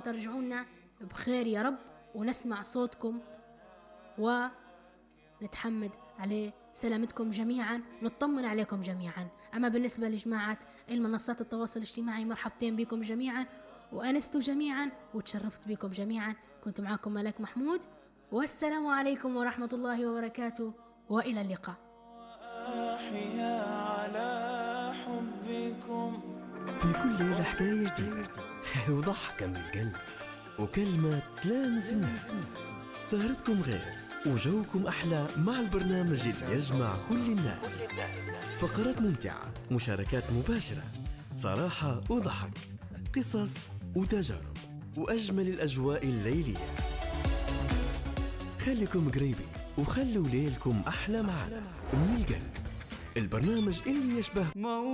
ترجعونا بخير يا رب، ونسمع صوتكم ونتحمد عليه سلامتكم جميعا، نطمن عليكم جميعا. أما بالنسبة لجماعة المنصات التواصل الاجتماعي، مرحبتين بكم جميعا، وأنستوا جميعا وتشرفت بكم جميعا. كنت معكم ملك محمود، والسلام عليكم ورحمة الله وبركاته، وإلى اللقاء. أحيا على حبكم في كل ليلة حكاية جديدة وضحكة من القلب وكلمة تلامس النفس. سهرتكم غير وجوكم أحلى مع البرنامج اللي يجمع كل الناس. فقرات ممتعة، مشاركات مباشرة، صراحة وضحك، قصص وتجارب، وأجمل الأجواء الليلية. خليكم قريبين وخلوا ليلكم أحلى معنا من القلب. البرنامج اللي يشبه